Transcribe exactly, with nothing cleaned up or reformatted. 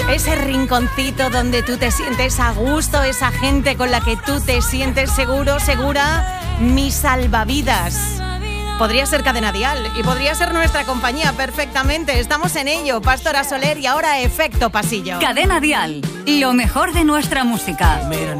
ese rinconcito donde tú te sientes a gusto, esa gente con la que tú te sientes seguro, segura, mi salvavidas. Podría ser Cadena Dial y podría ser nuestra compañía perfectamente. Estamos en ello, Pastora Soler, y ahora Efecto Pasillo. Cadena Dial, lo mejor de nuestra música. Mira,